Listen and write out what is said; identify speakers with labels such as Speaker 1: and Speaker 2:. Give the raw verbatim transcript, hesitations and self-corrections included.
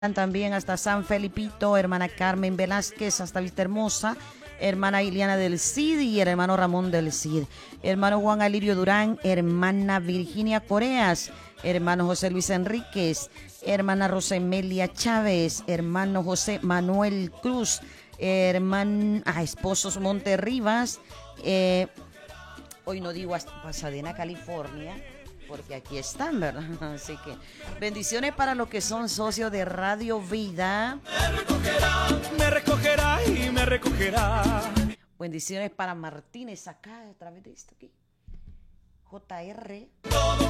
Speaker 1: También hasta San Felipito, hermana Carmen Velázquez, hasta Vista Hermosa, hermana Iliana del Cid y el hermano Ramón del Cid, hermano Juan Alirio Durán, hermana Virginia Coreas, hermano José Luis Enríquez, hermana Rosemelia Chávez, hermano José Manuel Cruz, hermano ah, esposos Monterrivas, eh, hoy no digo hasta Pasadena, California, porque aquí están, ¿verdad? Así que bendiciones para los que son socios de Radio Vida.
Speaker 2: Me recogerá, me recogerá y me recogerá.
Speaker 1: Bendiciones para Martínez acá, a través de esto aquí. J R.
Speaker 2: Todo